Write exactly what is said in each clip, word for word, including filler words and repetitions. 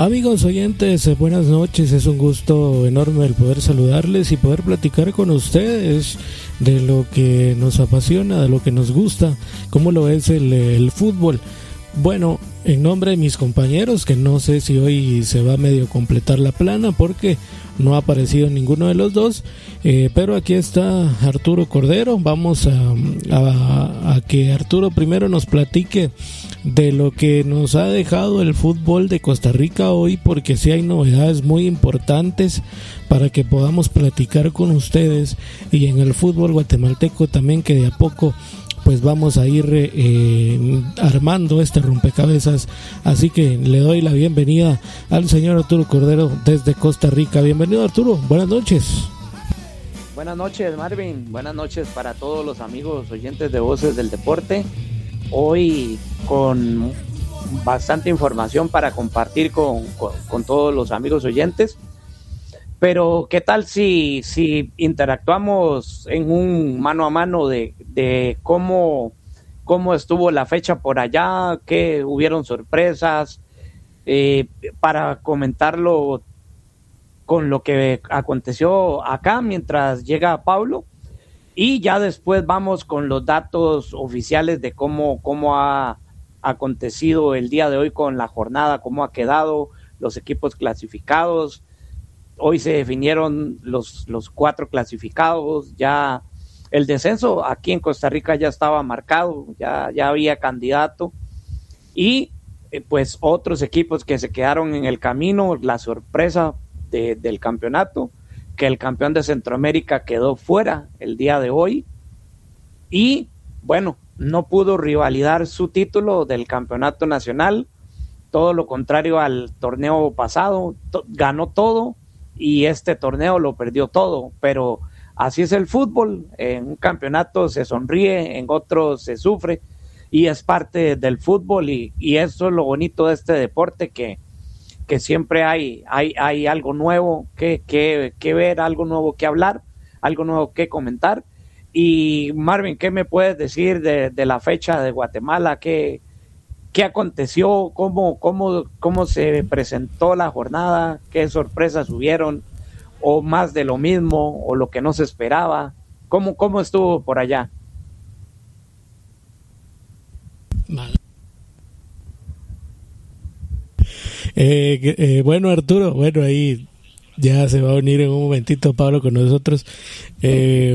Amigos oyentes, buenas noches. Es un gusto enorme el poder saludarles y poder platicar con ustedes de lo que nos apasiona, de lo que nos gusta, como lo es el, el fútbol. Bueno, en nombre de mis compañeros, que no sé si hoy se va a medio completar la plana porque no ha aparecido ninguno de los dos, eh, pero aquí está Arturo Cordero. Vamos a, a, a que Arturo primero nos platique de lo que nos ha dejado el fútbol de Costa Rica hoy, porque sí hay novedades muy importantes para que podamos platicar con ustedes, y en el fútbol guatemalteco también, que de a poco pues vamos a ir eh, armando este rompecabezas. Así que le doy la bienvenida al señor Arturo Cordero desde Costa Rica. Bienvenido, Arturo, buenas noches. Buenas noches, Marvin, buenas noches para todos los amigos oyentes de Voces del Deporte. Hoy con bastante información para compartir con, con, con todos los amigos oyentes. Pero ¿qué tal si, si interactuamos en un mano a mano de, de cómo, cómo estuvo la fecha por allá, qué hubieron sorpresas, eh, para comentarlo con lo que aconteció acá mientras llega Pablo? Y ya después vamos con los datos oficiales de cómo, cómo ha acontecido el día de hoy con la jornada, cómo ha quedado los equipos clasificados. Hoy se definieron los, los cuatro clasificados, ya el descenso aquí en Costa Rica ya estaba marcado, ya, ya había candidato, y eh, pues otros equipos que se quedaron en el camino, la sorpresa de, del campeonato, que el campeón de Centroamérica quedó fuera el día de hoy, y bueno, no pudo revalidar su título del campeonato nacional, todo lo contrario al torneo pasado, to- ganó todo, y este torneo lo perdió todo. Pero así es el fútbol, en un campeonato se sonríe, en otro se sufre, y es parte del fútbol, y, y eso es lo bonito de este deporte, que, que siempre hay, hay, hay algo nuevo que, que, que ver, algo nuevo que hablar, algo nuevo que comentar. Y Marvin, ¿qué me puedes decir de, de la fecha de Guatemala? ¿Qué, qué aconteció? ¿Cómo, cómo, ¿Cómo se presentó la jornada? ¿Qué sorpresas hubieron? ¿O más de lo mismo? ¿O lo que no se esperaba? ¿Cómo, cómo estuvo por allá? Eh, eh, bueno, Arturo, bueno, ahí ya se va a unir en un momentito Pablo con nosotros. Eh,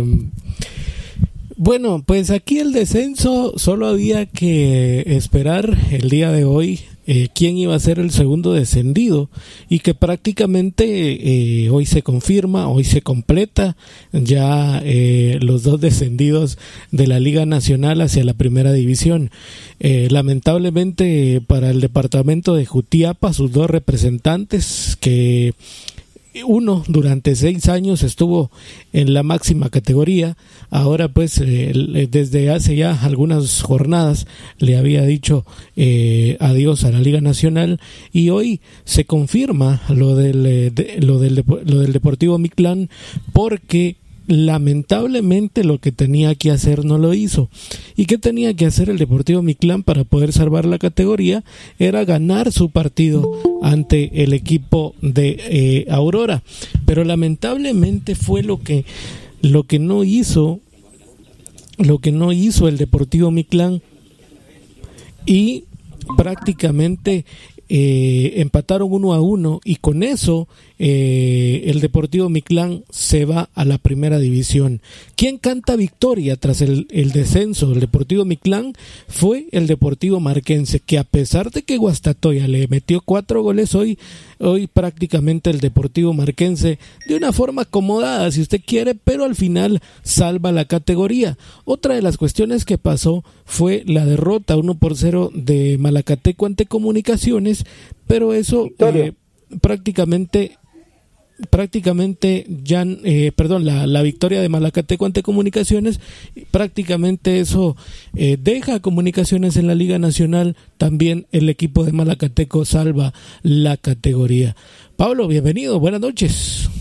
bueno, pues aquí el descenso, solo había que esperar el día de hoy eh, quién iba a ser el segundo descendido, y que prácticamente eh, hoy se confirma, hoy se completa ya eh, los dos descendidos de la Liga Nacional hacia la Primera División. Eh, lamentablemente para el departamento de Jutiapa, sus dos representantes, que uno durante seis años estuvo en la máxima categoría, ahora pues eh, desde hace ya algunas jornadas le había dicho eh, adiós a la Liga Nacional, y hoy se confirma lo del, de, lo del, lo del Deportivo Mictlán, porque lamentablemente lo que tenía que hacer no lo hizo. ¿Y qué tenía que hacer el Deportivo Mictlán para poder salvar la categoría? Era ganar su partido ante el equipo de eh, Aurora, pero lamentablemente fue lo que lo que no hizo lo que no hizo el Deportivo Mictlán, y prácticamente eh, empataron uno a uno, y con eso eh, el Deportivo Mictlán se va a la Primera División. ¿Quién canta victoria tras el, el descenso del Deportivo Mictlán? Fue el Deportivo Marquense, que a pesar de que Guastatoya le metió cuatro goles hoy, hoy prácticamente el Deportivo Marquense, de una forma acomodada si usted quiere, pero al final salva la categoría. Otra de las cuestiones que pasó fue la derrota uno por cero de Malacateco ante Comunicaciones, pero eso eh, prácticamente prácticamente ya eh, perdón la, la victoria de Malacateco ante Comunicaciones, prácticamente eso eh, deja a Comunicaciones en la Liga Nacional. También el equipo de Malacateco salva la categoría. Pablo, bienvenido, buenas noches.